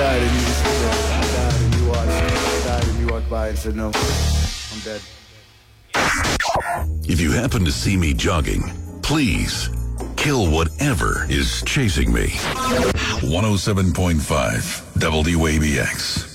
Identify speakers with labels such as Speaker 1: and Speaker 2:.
Speaker 1: died and you said that. I died and you walked by and said no, I'm dead.
Speaker 2: If you happen to see me jogging, please kill whatever is chasing me. 107.5 WABX.